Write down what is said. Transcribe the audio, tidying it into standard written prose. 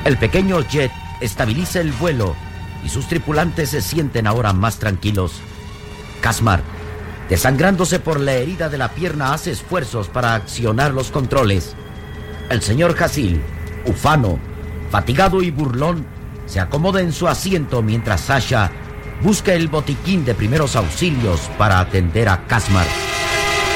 El pequeño jet estabiliza el vuelo y sus tripulantes se sienten ahora más tranquilos. Casmar, desangrándose por la herida de la pierna, hace esfuerzos para accionar los controles. El señor Hasil, ufano, fatigado y burlón, se acomoda en su asiento mientras Sasha busca el botiquín de primeros auxilios para atender a Casmar.